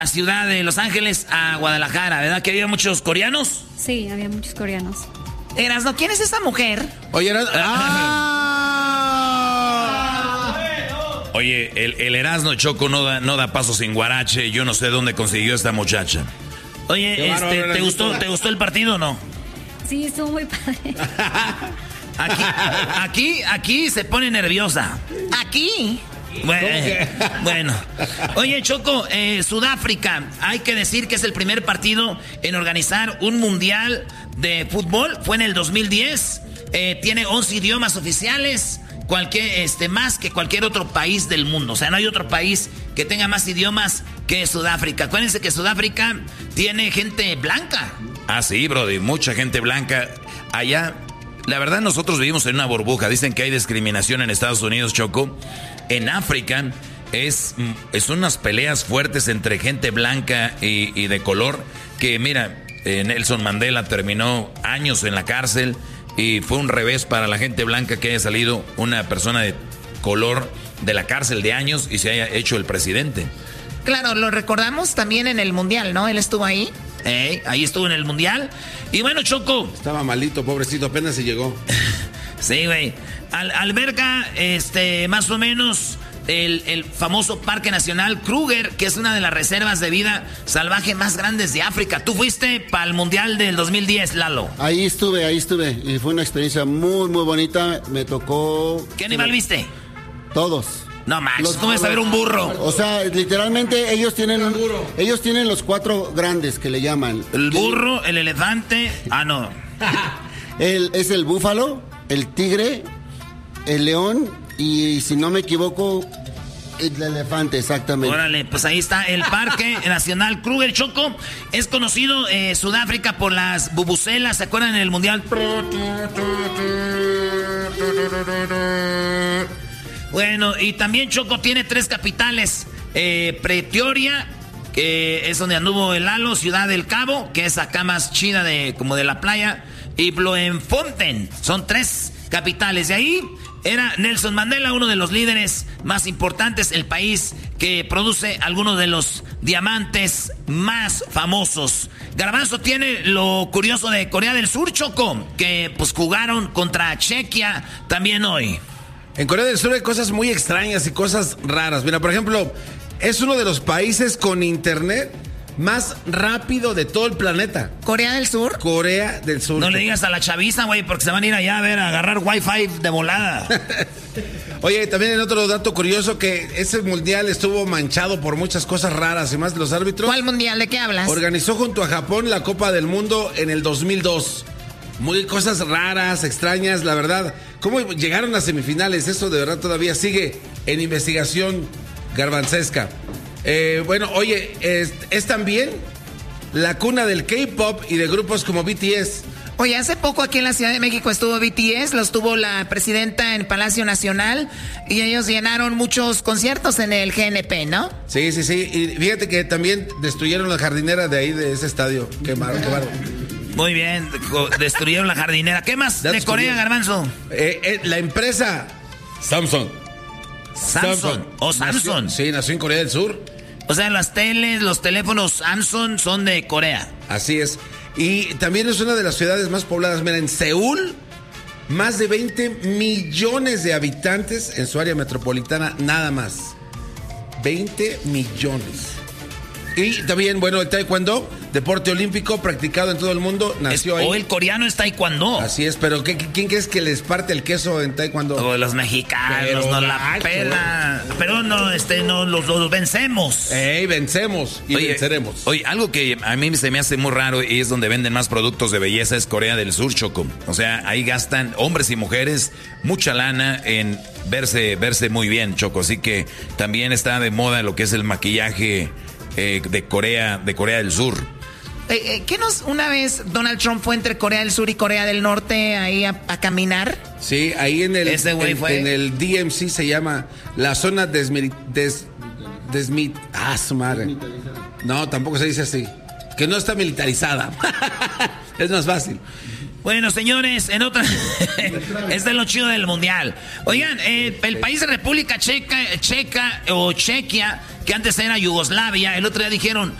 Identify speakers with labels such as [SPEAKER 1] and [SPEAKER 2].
[SPEAKER 1] la ciudad de Los Ángeles a Guadalajara, ¿verdad? Que había muchos coreanos.
[SPEAKER 2] Sí, había muchos coreanos.
[SPEAKER 1] Erasno, ¿quién es esta mujer?
[SPEAKER 3] Oye,
[SPEAKER 4] Oye, el Erasno, Choco, no da paso sin guarache. Yo no sé dónde consiguió esta muchacha.
[SPEAKER 1] Oye, ¿te gustó el partido o no?
[SPEAKER 2] Sí, estuvo muy padre.
[SPEAKER 1] Aquí se pone nerviosa. Aquí. Bueno. Oye, Choco, Sudáfrica, hay que decir que es el primer partido en organizar un mundial de fútbol. Fue en el 2010. Tiene 11 idiomas oficiales, más que cualquier otro país del mundo. O sea, no hay otro país que tenga más idiomas que Sudáfrica. Acuérdense que Sudáfrica tiene gente blanca.
[SPEAKER 4] Ah, sí, brody, mucha gente blanca allá. La verdad, nosotros vivimos en una burbuja. Dicen que hay discriminación en Estados Unidos, Choco. En África son unas peleas fuertes entre gente blanca y de color. Que mira, Nelson Mandela terminó años en la cárcel y fue un revés para la gente blanca que haya salido una persona de color de la cárcel de años y se haya hecho el presidente.
[SPEAKER 1] Claro, lo recordamos también en el Mundial, ¿no? Él estuvo ahí. Ahí estuvo en el Mundial. Y bueno, Choco.
[SPEAKER 3] Estaba malito, pobrecito, apenas se llegó.
[SPEAKER 1] Sí, güey. Alberga, más o menos, el famoso Parque Nacional Kruger, que es una de las reservas de vida salvaje más grandes de África. Tú fuiste para el Mundial del 2010, Lalo.
[SPEAKER 5] Ahí estuve. Y fue una experiencia muy, muy bonita. Me tocó...
[SPEAKER 1] ¿Qué animal viste?
[SPEAKER 5] Todos.
[SPEAKER 1] No manches, tú vas a ver un burro.
[SPEAKER 5] O sea, literalmente ellos tienen los 4 grandes que le llaman.
[SPEAKER 1] El burro, el elefante. Ah, no.
[SPEAKER 5] Es el búfalo, el tigre, el león y, si no me equivoco, el elefante, exactamente.
[SPEAKER 1] Órale, pues ahí está el Parque Nacional Kruger. Choco, es conocido Sudáfrica por las bubucelas. ¿Se acuerdan en el Mundial? Bueno, y también Choco tiene 3 capitales. Pretoria, que es donde anduvo el Lalo, Ciudad del Cabo, que es acá más chida como de la playa, y Bloemfontein. Son 3 capitales. De ahí era Nelson Mandela, uno de los líderes más importantes, el país que produce algunos de los diamantes más famosos. Garbanzo tiene lo curioso de Corea del Sur, Choco, que pues jugaron contra Chequia también hoy.
[SPEAKER 3] En Corea del Sur hay cosas muy extrañas y cosas raras. Mira, por ejemplo, es uno de los países con internet más rápido de todo el planeta.
[SPEAKER 1] ¿Corea del Sur?
[SPEAKER 3] Corea del Sur.
[SPEAKER 1] No le digas a la chaviza, güey, porque se van a ir allá a agarrar Wi-Fi de volada.
[SPEAKER 3] Oye, también en otro dato curioso, que ese mundial estuvo manchado por muchas cosas raras y más de los árbitros.
[SPEAKER 1] ¿Cuál mundial? ¿De qué hablas?
[SPEAKER 3] Organizó junto a Japón la Copa del Mundo en el 2002. Muy cosas raras, extrañas, la verdad. ¿Cómo llegaron a semifinales? Eso de verdad todavía sigue en investigación garbancesca. Bueno, oye, es también la cuna del K-pop y de grupos como BTS.
[SPEAKER 1] Oye, hace poco aquí en la Ciudad de México estuvo BTS, los tuvo la presidenta en Palacio Nacional y ellos llenaron muchos conciertos en el GNP, ¿no?
[SPEAKER 3] Sí. Y fíjate que también destruyeron la jardinera de ahí, de ese estadio. Qué malo.
[SPEAKER 1] Muy bien, destruyeron la jardinera. ¿Qué más de Corea, Garbanzo?
[SPEAKER 3] La empresa Samsung.
[SPEAKER 1] ¿O Samsung?
[SPEAKER 3] Nació en Corea del Sur.
[SPEAKER 1] O sea, las teles, los teléfonos Samsung son de Corea.
[SPEAKER 3] Así es. Y también es una de las ciudades más pobladas. Mira, en Seúl, más de 20 millones de habitantes en su área metropolitana, nada más. 20 millones. Y también, bueno, el taekwondo, deporte olímpico practicado en todo el mundo, nació ahí.
[SPEAKER 1] O el coreano es taekwondo.
[SPEAKER 3] Así es, pero ¿quién crees que les parte el queso en taekwondo?
[SPEAKER 1] O los mexicanos, no la pela. Pero no, los vencemos.
[SPEAKER 3] Vencemos y venceremos.
[SPEAKER 4] Oye, algo que a mí se me hace muy raro y es donde venden más productos de belleza es Corea del Sur, Choco. O sea, ahí gastan hombres y mujeres mucha lana en verse muy bien, Choco. Así que también está de moda lo que es el maquillaje de Corea del Sur.
[SPEAKER 1] ¿Qué una vez Donald Trump fue entre Corea del Sur y Corea del Norte ahí a caminar?
[SPEAKER 3] Sí, ahí en el DMC se llama la zona su madre. No, tampoco se dice así. Que no está militarizada. Es más fácil.
[SPEAKER 1] Bueno, señores, en otra... este es lo chido del mundial. Oigan, el país de República Checa o Chequia, que antes era Yugoslavia, el otro día dijeron,